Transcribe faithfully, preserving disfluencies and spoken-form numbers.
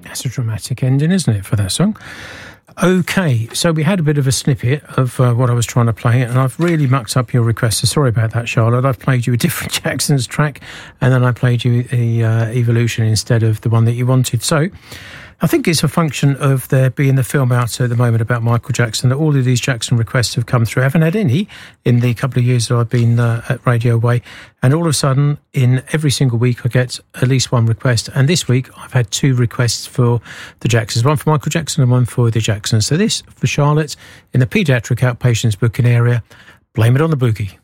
That's a dramatic ending, isn't it, for that song? Okay, so we had a bit of a snippet of uh, what I was trying to play, and I've really mucked up your request, so sorry about that, Charlotte. I've played you a different Jackson's track, and then I played you the uh, Evolution instead of the one that you wanted. So I think it's a function of there being the film out at the moment about Michael Jackson, that all of these Jackson requests have come through. I haven't had any in the couple of years that I've been uh, at Radio Way, and all of a sudden, in every single week, I get at least one request. And this week, I've had two requests for the Jacksons, one for Michael Jackson and one for the Jacksons. So this, for Charlotte, in the paediatric outpatients booking area, Blame It on the Boogie.